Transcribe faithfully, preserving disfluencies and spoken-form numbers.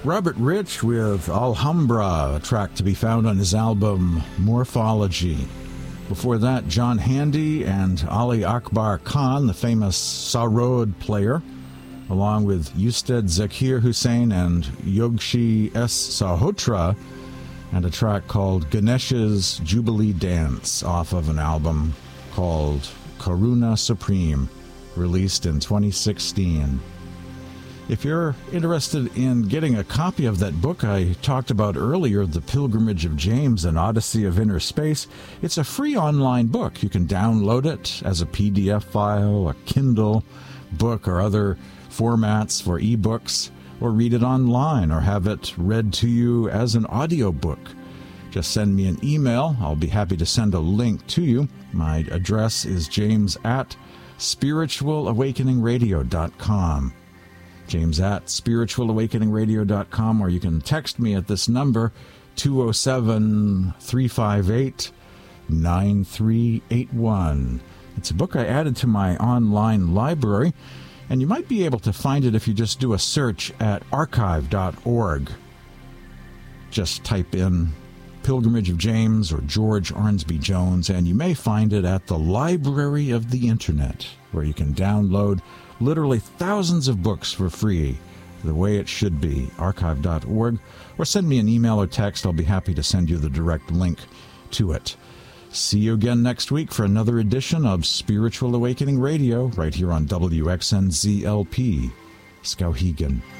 Robert Rich with Alhambra, a track to be found on his album Morphology. Before that, John Handy and Ali Akbar Khan, the famous sarod player, along with Usted Zakir Hussain and Yogshi S. Sahotra, and a track called Ganesh's Jubilee Dance off of an album called Karuna Supreme, released in twenty sixteen. If you're interested in getting a copy of that book I talked about earlier, The Pilgrimage of James, An Odyssey of Inner Space, it's a free online book. You can download it as a P D F file, a Kindle book, or other formats for ebooks, or read it online, or have it read to you as an audiobook. Just send me an email. I'll be happy to send a link to you. My address is james at spiritual awakening radio dot com. James at spiritual awakening radio dot com, or you can text me at this number, two oh seven, three five eight, nine three eight one. It's a book I added to my online library, and you might be able to find it if you just do a search at archive dot org. Just type in Pilgrimage of James or George Arnsby Jones, and you may find it at the Library of the Internet, where you can download literally thousands of books for free, the way it should be, archive dot org, or send me an email or text. I'll be happy to send you the direct link to it. See you again next week for another edition of Spiritual Awakening Radio, right here on W X N Z L P, Skowhegan.